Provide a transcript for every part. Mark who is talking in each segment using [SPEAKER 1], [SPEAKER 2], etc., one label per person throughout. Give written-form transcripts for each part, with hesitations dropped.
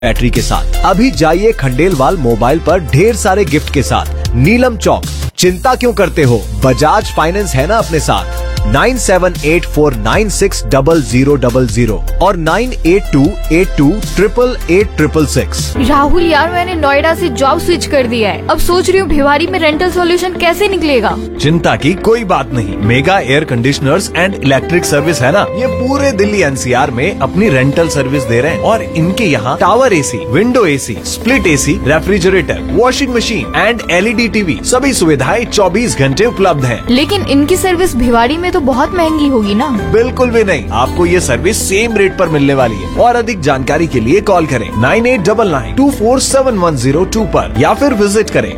[SPEAKER 1] Battery के साथ। अभी जाइए खंडेलवाल मोबाइल पर ढेर सारे गिफ्ट के साथ। नीलम चौक। चिंता क्यों करते हो, बजाज फाइनेंस है ना अपने साथ। 9784960000 और 9828288866।
[SPEAKER 2] राहुल यार, मैंने नोएडा से जॉब स्विच कर दिया है। अब सोच रही हूँ भिवाड़ी में रेंटल सॉल्यूशन कैसे निकलेगा।
[SPEAKER 1] चिंता की कोई बात नहीं, mega air conditioners and electric service है ना, ये पूरे दिल्ली एनसीआर में अपनी रेंटल सर्विस दे रहे हैं। और इनके यहाँ tower AC, window AC, split AC, refrigerator, washing machine and LED TV सभी सुविधाएं 24 घंटे उपलब्ध है।
[SPEAKER 2] लेकिन इनकी सर्विस भिवाड़ी में तो बहुत महंगी होगी ना।
[SPEAKER 1] बिल्कुल भी नहीं, आपको ये सर्विस सेम रेट पर मिलने वाली है। और अधिक जानकारी के लिए कॉल करें 9899247102 पर या फिर विजिट करें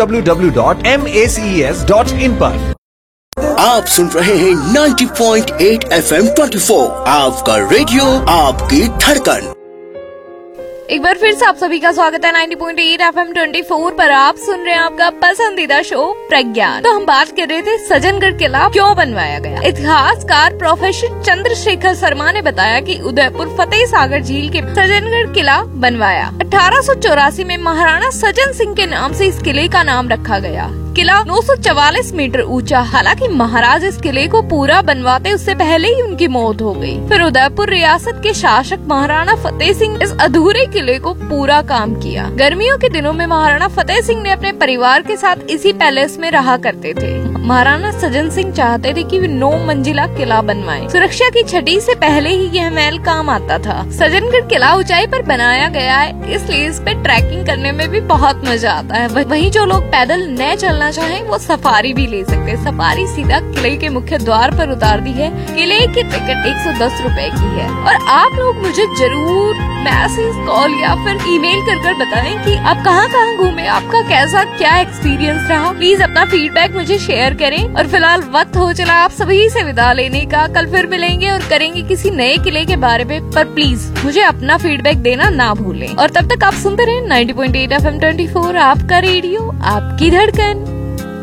[SPEAKER 1] www.maces.in पर।
[SPEAKER 3] आप सुन रहे हैं 90.8 FM 24, आपका रेडियो, आपकी धड़कन।
[SPEAKER 4] एक बार फिर से आप सभी का स्वागत है 90.8 FM 24 पर। आप सुन रहे हैं आपका पसंदीदा शो प्रज्ञान। तो हम बात कर रहे थे सज्जनगढ़ किला क्यों बनवाया गया। इतिहासकार प्रोफेसर चंद्रशेखर शर्मा ने बताया कि उदयपुर फतेह सागर झील के सज्जनगढ़ किला बनवाया। 1884 में महाराणा सज्जन सिंह के नाम से इस किले का नाम रखा गया। किला 944 मीटर ऊंचा। हालांकि महाराज इस किले को पूरा बनवाते उससे पहले ही उनकी मौत हो गई। फिर उदयपुर रियासत के शासक महाराणा फतेह सिंह इस अधूरे किले को पूरा काम किया। गर्मियों के दिनों में महाराणा फतेह सिंह ने अपने परिवार के साथ इसी पैलेस में रहा करते थे। महाराणा सज्जन सिंह चाहते थे कि वे 9 मंजिला किला बनवाएं। सुरक्षा की छठी से पहले ही यह महल काम आता था। सज्जनगढ़ किला ऊंचाई पर बनाया गया है, इसलिए इस पे ट्रैकिंग करने में भी बहुत मजा आता है। वहीं जो लोग पैदल न चलना चाहें वो सफारी भी ले सकते हैं। सफारी सीधा किले के मुख्य द्वार पर उतार दी है। किले की टिकट 110 रुपए की है। और आप लोग मुझे जरूर मैसेज, कॉल या फिर ईमेल कर बताएं कि आप कहाँ घूमे, आपका कैसा क्या एक्सपीरियंस रहा। प्लीज अपना फीडबैक मुझे शेयर करें। और फिलहाल वक्त हो चला आप सभी से विदा लेने का। कल फिर मिलेंगे और करेंगे किसी नए किले के बारे में, पर प्लीज मुझे अपना फीडबैक देना ना भूलें। और तब तक आप सुनते रहें 90.8 FM 24, आपका रेडियो, आपकी धड़कन।